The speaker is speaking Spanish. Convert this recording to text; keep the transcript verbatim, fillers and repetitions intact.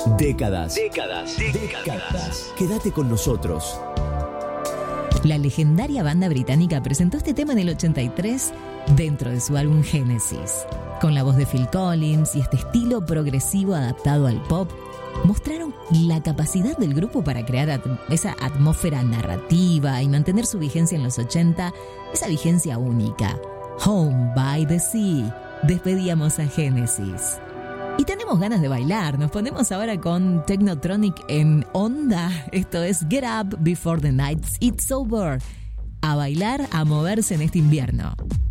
Décadas. Décadas. Décadas. Quédate con nosotros. La legendaria banda británica presentó este tema en el ochenta y tres dentro de su álbum Genesis. Con la voz de Phil Collins y este estilo progresivo adaptado al pop, mostraron la capacidad del grupo para crear at- esa atmósfera narrativa y mantener su vigencia en los ochenta, esa vigencia única. Home by the Sea. Despedíamos a Genesis. Y tenemos ganas de bailar. Nos ponemos ahora con Technotronic en onda. Esto es Get Up Before the Night It's Over. A bailar, a moverse en este invierno.